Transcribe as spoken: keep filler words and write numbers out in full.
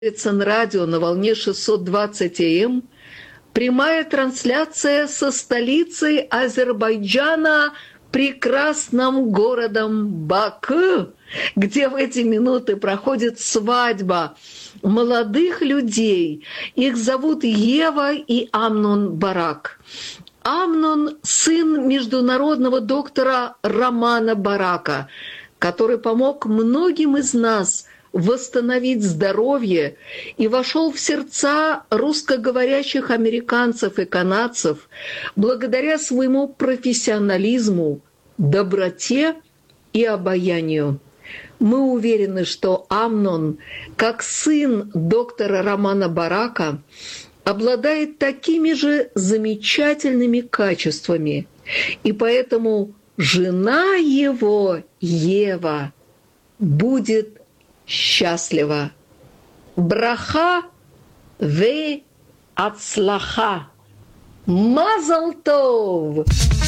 на радио на волне шестьсот двадцать эй эм прямая трансляция со столицы Азербайджана, прекрасным городом Баку, где в эти минуты проходит свадьба молодых людей. Их зовут Ева и Амнон Барак. Амнон – сын международного доктора Романа Барака, который помог многим из нас восстановить здоровье и вошел в сердца русскоговорящих американцев и канадцев благодаря своему профессионализму, доброте и обаянию. Мы уверены, что Амнон, как сын доктора Романа Барака, обладает такими же замечательными качествами, и поэтому жена его, Ева, будет счастлива. Браха ве ацлаха. Мазал тов!